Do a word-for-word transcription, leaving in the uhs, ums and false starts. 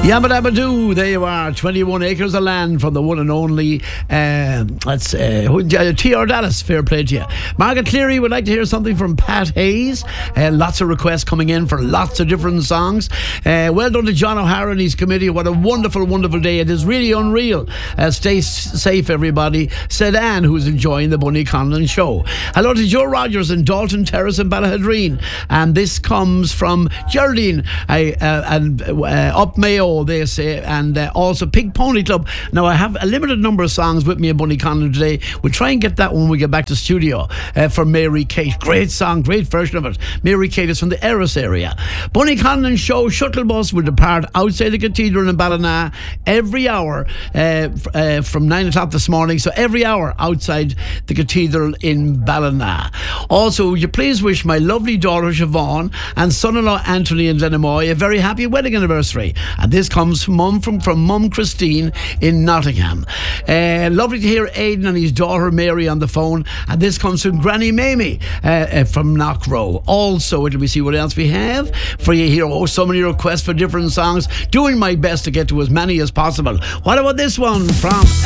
Yabba dabba doo, there you are, twenty-one acres of land from the one and only uh, that's uh, T R Dallas. Fair play to you. Margaret Cleary would like to hear something from Pat Hayes. Uh, lots of requests coming in for lots of different songs. Uh, well done to John O'Hara and his committee. What a wonderful, wonderful day. It is really unreal. Uh, stay s- safe, everybody, said Anne, who's enjoying the Bunny Conlon show. Hello to Joe Rogers in Dalton Terrace in Ballahadreen. And this comes from Geraldine uh, uh, and uh, up Mayo, they say, and uh, also Pig Pony Club. Now, I have a limited number of songs with me in Bunny Conlon today. We'll try and get that when we get back to studio uh, for Mary Kate. Great song, great version of it. Mary Kate is from the Erris area. Bunny Conlon show shuttle bus will depart outside the cathedral in Ballina every hour uh, f- uh, from nine o'clock this morning. So every hour outside the cathedral in Ballina. Also, would you please wish my lovely daughter Siobhan and son-in-law Anthony and Lenamoy a very happy wedding anniversary. And this comes from mum from, from mum Christine in Nottingham. Uh, lovely to hear Aidan and his daughter Mary on the phone. And this comes from Granny Mamie uh, uh, from Knockrow. Also, let me see what else we have for you here. Oh, so many requests for different songs. Doing my best to get to as many as possible. What about this one from